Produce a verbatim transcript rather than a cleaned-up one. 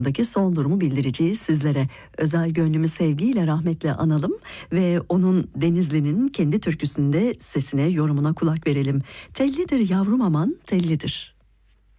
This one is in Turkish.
daki son durumu bildireceğiz sizlere. Özel gönlümü sevgiyle rahmetle analım ve onun Denizli'nin kendi türküsünde sesine, yorumuna kulak verelim. Tellidir yavrum aman tellidir.